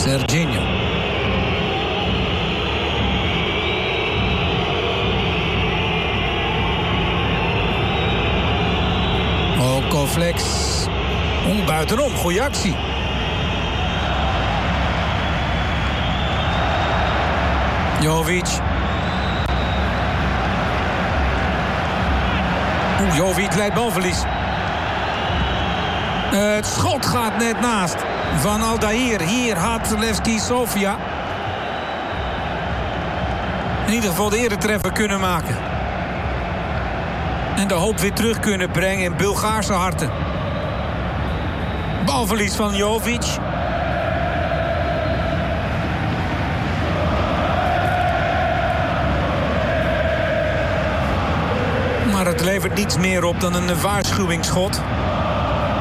Serginho. Okoflex. Buitenom, goede actie. Jovic. Jovic leidt balverlies. Het schot gaat net naast van Aldair. Hier had Levski Sofia in ieder geval de eretreffer kunnen maken. En de hoop weer terug kunnen brengen in Bulgaarse harten. Balverlies van Jovic. Maar het levert niets meer op dan een waarschuwingsschot.